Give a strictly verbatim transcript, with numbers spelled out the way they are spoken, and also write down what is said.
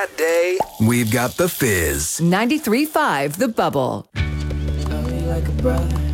that day, we've got The Fizz. ninety-three point five The Bubble. Love me like a brother.